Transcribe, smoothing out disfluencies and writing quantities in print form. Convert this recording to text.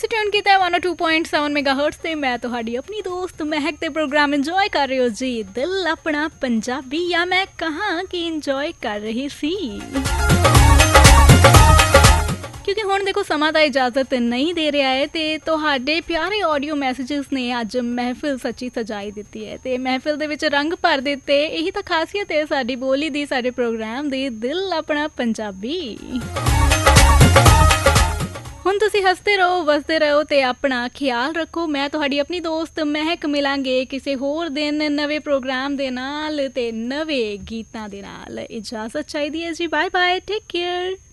ਤੁਸੀਂ ਟਿਊਨ ਕੀਤਾ ਹੈ 102.7 ਮੈਗਾਹਰਟਜ਼ ਤੇ ਮੈਂ ਤੁਹਾਡੀ ਆਪਣੀ ਦੋਸਤ ਮਹਿਕ ਤੇ ਪ੍ਰੋਗਰਾਮ ਇੰਜੋਏ ਕਰ ਰਹੇ ਹੋ ਜੀ ਦਿਲ ਆਪਣਾ ਪੰਜਾਬੀ ਜਾਂ ਮੈਂ ਕਹਾਂ ਕਿ ਇੰਜੋਏ ਕਰ ਰਹੀ ਸੀ ਕਿਉਂਕਿ ਹੁਣ ਦੇਖੋ ਸਮਾਂ ਤਾਂ ਇਜਾਜ਼ਤ ਨਹੀਂ ਦੇ ਰਿਹਾ ਹੈ ਅਤੇ ਤੁਹਾਡੇ ਪਿਆਰੇ ਆਡੀਓ ਮੈਸੇਜਸ ਨੇ ਅੱਜ ਮਹਿਫਿਲ ਸੱਚੀ ਸਜਾਈ ਦਿੱਤੀ ਹੈ ਅਤੇ ਮਹਿਫਿਲ ਦੇ ਵਿੱਚ ਰੰਗ ਭਰ ਦਿੱਤੇ। ਇਹੀ ਤਾਂ ਖਾਸੀਅਤ ਹੈ ਸਾਡੀ ਬੋਲੀ ਦੀ, ਸਾਡੇ ਪ੍ਰੋਗਰਾਮ ਦੀ, ਦਿਲ ਆਪਣਾ ਪੰਜਾਬੀ। ਹੁਣ ਤੁਸੀਂ ਹੱਸਦੇ ਰਹੋ, ਵਸਦੇ ਰਹੋ ਅਤੇ ਆਪਣਾ ਖਿਆਲ ਰੱਖੋ। ਮੈਂ ਤੁਹਾਡੀ ਆਪਣੀ ਦੋਸਤ ਮਹਿਕ ਮਿਲਾਂਗੇ ਕਿਸੇ ਹੋਰ ਦਿਨ ਨਵੇਂ ਪ੍ਰੋਗਰਾਮ ਦੇ ਨਾਲ ਅਤੇ ਨਵੇਂ ਗੀਤਾਂ ਦੇ ਨਾਲ। ਇਜਾਜ਼ਤ ਚਾਹੀਦੀ ਹੈ ਜੀ। Bye bye, take care.